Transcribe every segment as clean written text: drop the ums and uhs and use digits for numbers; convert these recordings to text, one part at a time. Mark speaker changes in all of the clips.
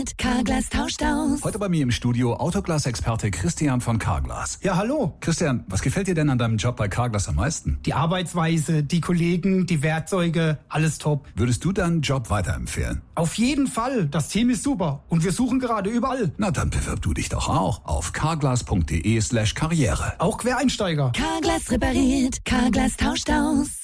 Speaker 1: repariert, Carglass tauscht aus.
Speaker 2: Heute bei mir im Studio Autoglas-Experte Christian von Carglass.
Speaker 3: Ja, hallo.
Speaker 2: Christian, was gefällt dir denn an deinem Job bei Carglass am meisten?
Speaker 3: Die Arbeitsweise, die Kollegen, die Werkzeuge, alles top.
Speaker 2: Würdest du deinen Job weiterempfehlen?
Speaker 3: Auf jeden Fall. Das Team ist super. Und wir suchen gerade überall.
Speaker 2: Na, dann bewirb du dich doch auch auf carglass.de/karriere.
Speaker 3: Auch Quereinsteiger.
Speaker 1: Carglass repariert, Carglass tauscht aus.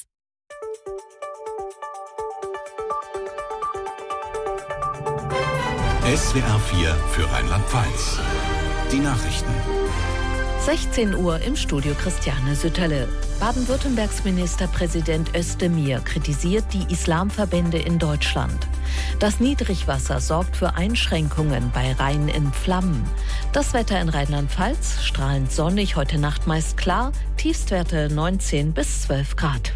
Speaker 4: SWR 4 für Rheinland-Pfalz. Die Nachrichten.
Speaker 5: 16 Uhr im Studio Christiane Sütterle. Baden-Württembergs Ministerpräsident Özdemir kritisiert die Islamverbände in Deutschland. Das Niedrigwasser sorgt für Einschränkungen bei Rhein in Flammen. Das Wetter in Rheinland-Pfalz strahlend sonnig, heute Nacht meist klar, Tiefstwerte 19 bis 12 Grad.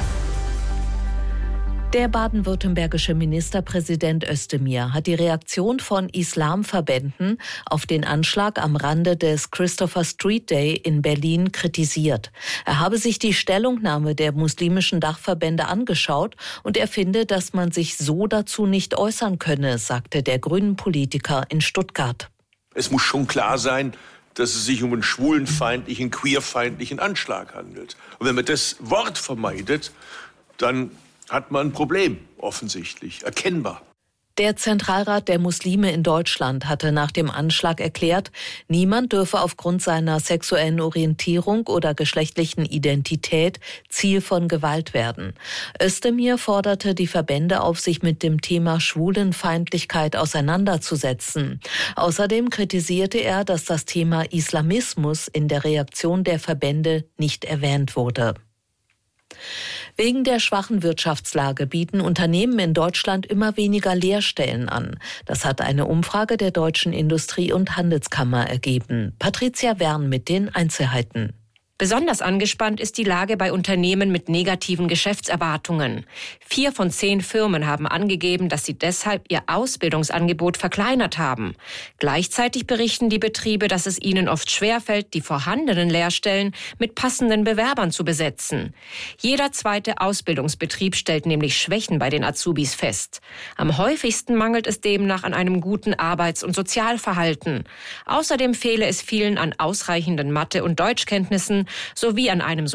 Speaker 5: Der baden-württembergische Ministerpräsident Özdemir hat die Reaktion von Islamverbänden auf den Anschlag am Rande des Christopher Street Day in Berlin kritisiert. Er habe sich die Stellungnahme der muslimischen Dachverbände angeschaut und er finde, dass man sich so dazu nicht äußern könne, sagte der grünen Politiker in Stuttgart.
Speaker 6: Es muss schon klar sein, dass es sich um einen schwulenfeindlichen, queerfeindlichen Anschlag handelt. Und wenn man das Wort vermeidet, dann hat man ein Problem, offensichtlich, erkennbar.
Speaker 5: Der Zentralrat der Muslime in Deutschland hatte nach dem Anschlag erklärt, niemand dürfe aufgrund seiner sexuellen Orientierung oder geschlechtlichen Identität Ziel von Gewalt werden. Özdemir forderte die Verbände auf, sich mit dem Thema Schwulenfeindlichkeit auseinanderzusetzen. Außerdem kritisierte er, dass das Thema Islamismus in der Reaktion der Verbände nicht erwähnt wurde. Wegen der schwachen Wirtschaftslage bieten Unternehmen in Deutschland immer weniger Lehrstellen an. Das hat eine Umfrage der Deutschen Industrie- und Handelskammer ergeben. Patricia Wern mit den Einzelheiten.
Speaker 7: Besonders angespannt ist die Lage bei Unternehmen mit negativen Geschäftserwartungen. 4 von 10 Firmen haben angegeben, dass sie deshalb ihr Ausbildungsangebot verkleinert haben. Gleichzeitig berichten die Betriebe, dass es ihnen oft schwerfällt, die vorhandenen Lehrstellen mit passenden Bewerbern zu besetzen. Jeder zweite Ausbildungsbetrieb stellt nämlich Schwächen bei den Azubis fest. Am häufigsten mangelt es demnach an einem guten Arbeits- und Sozialverhalten. Außerdem fehle es vielen an ausreichenden Mathe- und Deutschkenntnissen sowie an einem